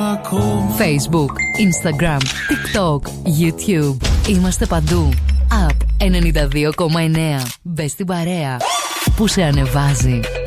Facebook, Instagram, TikTok, YouTube. Είμαστε παντού. App 92,9. Μπες στην παρέα που σε ανεβάζει.